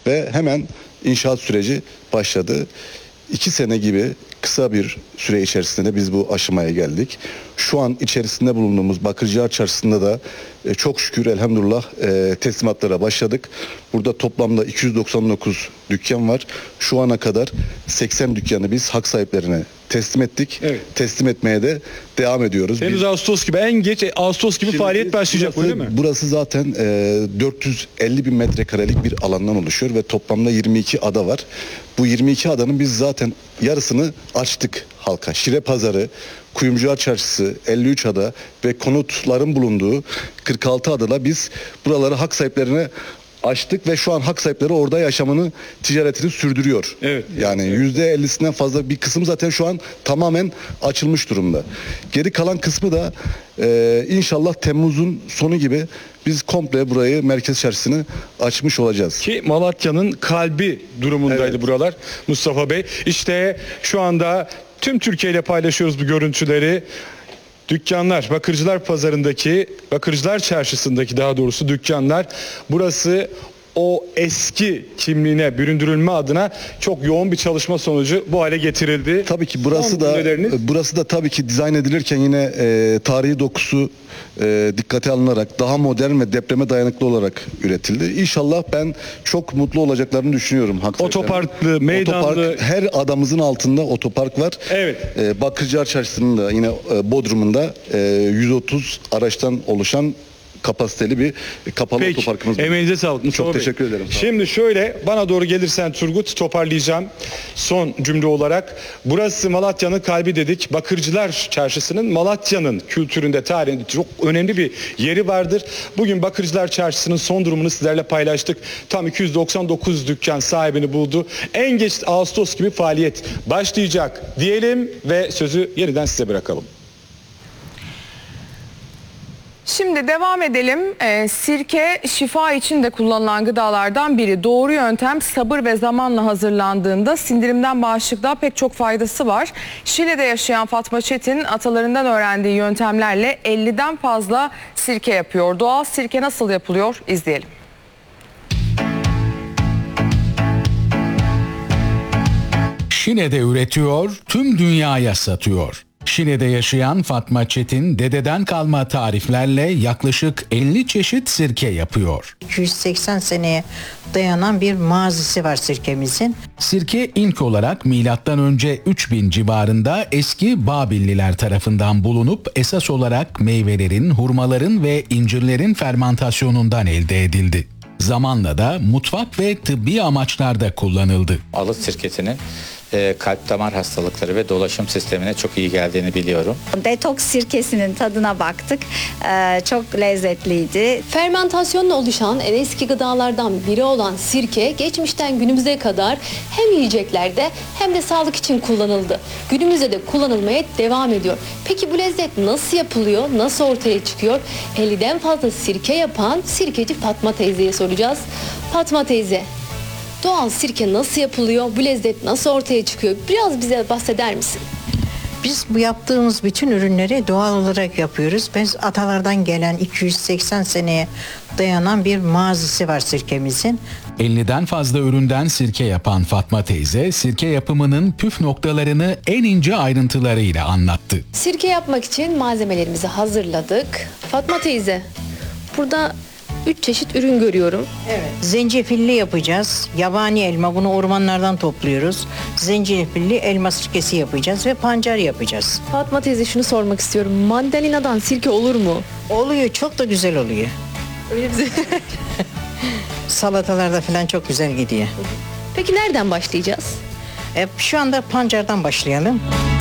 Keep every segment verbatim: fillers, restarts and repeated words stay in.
ve hemen inşaat süreci başladı. İki sene gibi kısa bir süre içerisinde biz bu aşamaya geldik. Şu an içerisinde bulunduğumuz Bakırcılar Çarşısı'nda da e, çok şükür elhamdülillah e, teslimatlara başladık. Burada toplamda iki yüz doksan dokuz dükkan var. Şu ana kadar seksen dükkanı biz hak sahiplerine teslim ettik. Evet. Teslim etmeye de devam ediyoruz. Henüz Biz, Ağustos gibi, en geç Ağustos gibi Şimdi faaliyet biz- başlayacak burası, öyle mi? Burası zaten e, dört yüz elli bin metrekarelik bir alandan oluşuyor ve toplamda yirmi iki ada var. Bu yirmi iki adanın biz zaten yarısını açtık halka. Şire Pazarı, Kuyumcular Çarşısı, elli üç ada ve konutların bulunduğu kırk altı adada biz buraları hak sahiplerine açtık ve şu an hak sahipleri orada yaşamını, ticaretini sürdürüyor. Evet. Yani yüzde ellisinden fazla bir kısım zaten şu an tamamen açılmış durumda. Geri kalan kısmı da e, inşallah Temmuz'un sonu gibi biz komple burayı, merkez çarşısını açmış olacağız. Ki Malatya'nın kalbi durumundaydı Evet. buralar Mustafa Bey. İşte şu anda tüm Türkiye ile paylaşıyoruz bu görüntüleri. Dükkanlar, Bakırcılar Pazarı'ndaki, Bakırcılar Çarşısı'ndaki daha doğrusu dükkanlar, burası o eski kimliğine büründürülme adına çok yoğun bir çalışma sonucu bu hale getirildi. Tabii ki burası Son da cümleleriniz? burası da tabii ki dizayn edilirken yine e, tarihi dokusu e, dikkate alınarak daha modern ve depreme dayanıklı olarak üretildi. İnşallah ben çok mutlu olacaklarını düşünüyorum. hak Otoparklı, sahiplerinin. meydanlı. Otopark, her adamızın altında otopark var. Evet. E, Bakırcılar Çarşısı'nın da yine e, Bodrum'unda e, yüz otuz araçtan oluşan kapasiteli bir kapalı Peki, otoparkımız var. emeğinize sağlık Mustafa Çok Bey. teşekkür ederim. Sağ olun. Şimdi şöyle, bana doğru gelirsen Turgut, toparlayacağım son cümle olarak. Burası Malatya'nın kalbi dedik. Bakırcılar Çarşısı'nın Malatya'nın kültüründe, tarihinde çok önemli bir yeri vardır. Bugün Bakırcılar Çarşısı'nın son durumunu sizlerle paylaştık. Tam iki yüz doksan dokuz dükkan sahibini buldu. En geç Ağustos gibi faaliyet başlayacak diyelim ve sözü yeniden size bırakalım. Şimdi devam edelim. Ee, sirke şifa için de kullanılan gıdalardan biri. Doğru yöntem, sabır ve zamanla hazırlandığında sindirimden bağışıklığa pek çok faydası var. Şile'de yaşayan Fatma Çetin atalarından öğrendiği yöntemlerle elliden fazla sirke yapıyor. Doğal sirke nasıl yapılıyor? İzleyelim. Şile'de üretiyor, tüm dünyaya satıyor. Şile'de yaşayan Fatma Çetin dededen kalma tariflerle yaklaşık elli çeşit sirke yapıyor. iki yüz seksen seneye dayanan bir mazisi var sirkemizin. Sirke ilk olarak milattan önce üç bin civarında eski Babilliler tarafından bulunup esas olarak meyvelerin, hurmaların ve incirlerin fermentasyonundan elde edildi. Zamanla da mutfak ve tıbbi amaçlarda kullanıldı. Alıt sirkesinin e, kalp damar hastalıkları ve dolaşım sistemine çok iyi geldiğini biliyorum. Detoks sirkesinin tadına baktık. Ee, çok lezzetliydi. Fermentasyonla oluşan en eski gıdalardan biri olan sirke geçmişten günümüze kadar hem yiyeceklerde hem de sağlık için kullanıldı. Günümüzde de kullanılmaya devam ediyor. Peki bu lezzet nasıl yapılıyor? Nasıl ortaya çıkıyor? elliden fazla sirke yapan sirkeci Fatma teyzeye soracağız. Fatma teyze, doğal sirke nasıl yapılıyor? Bu lezzet nasıl ortaya çıkıyor? Biraz bize bahseder misin? Biz bu yaptığımız bütün ürünleri doğal olarak yapıyoruz. Biz atalardan gelen iki yüz seksen seneye dayanan bir mazisi var sirkemizin. elliden fazla üründen sirke yapan Fatma teyze, sirke yapımının püf noktalarını en ince ayrıntılarıyla anlattı. Sirke yapmak için malzemelerimizi hazırladık. Fatma teyze, burada üç çeşit ürün görüyorum. Evet. Zencefilli yapacağız. Yabani elma, bunu ormanlardan topluyoruz. Zencefilli elma sirkesi yapacağız ve pancar yapacağız. Fatma teyze, şunu sormak istiyorum. Mandalinadan sirke olur mu? Oluyor, çok da güzel oluyor. Öyle bize. Salatalarda falan çok güzel gidiyor. Peki nereden başlayacağız? E, şu anda pancardan başlayalım.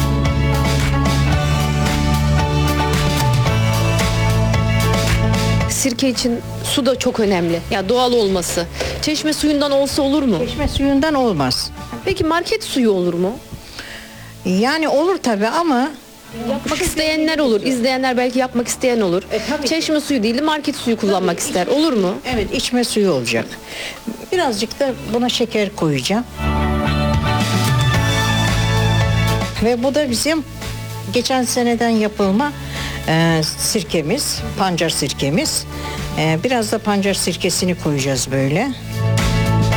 Sirke için su da çok önemli. Ya doğal olması. Çeşme suyundan olsa olur mu? Çeşme suyundan olmaz. Peki market suyu olur mu? Yani olur tabii ama Yapmak isteyenler olur. İzleyenler belki yapmak isteyen olur. E, tabii. Çeşme suyu değil de market suyu kullanmak ister. Olur mu? evet, içme suyu olacak. Birazcık da buna şeker koyacağım. Ve bu da bizim geçen seneden yapılma e, sirkemiz, pancar sirkemiz. E, biraz da pancar sirkesini koyacağız böyle.